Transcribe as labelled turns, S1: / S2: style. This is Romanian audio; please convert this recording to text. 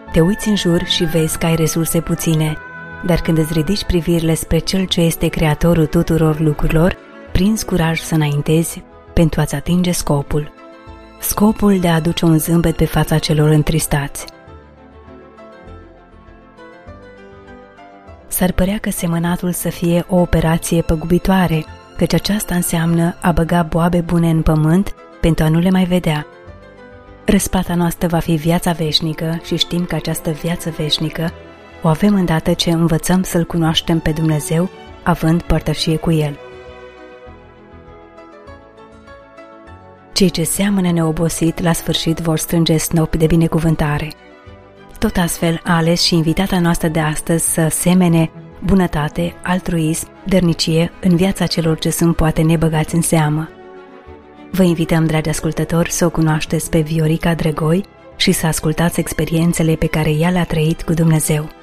S1: Te uiți în jur și vezi că ai resurse puține, dar când îți ridici privirile spre Cel ce este Creatorul tuturor lucrurilor, prinzi curaj să înaintezi pentru a-ți atinge scopul. Scopul de a aduce un zâmbet pe fața celor întristați. S-ar părea că semănatul să fie o operație păgubitoare, căci aceasta înseamnă a băga boabe bune în pământ pentru a nu le mai vedea. Răsplata noastră va fi viața veșnică și știm că această viață veșnică o avem îndată ce învățăm să-L cunoaștem pe Dumnezeu, având părtășie cu El. Cei ce seamănă neobosit la sfârșit vor strânge snopi de binecuvântare. Tot astfel a ales și invitata noastră de astăzi să semene bunătate, altruism, dărnicie în viața celor ce sunt poate nebăgați în seamă. Vă invităm, dragi ascultători, să o cunoașteți pe Viorica Dregoi și să ascultați experiențele pe care ea le-a trăit cu Dumnezeu.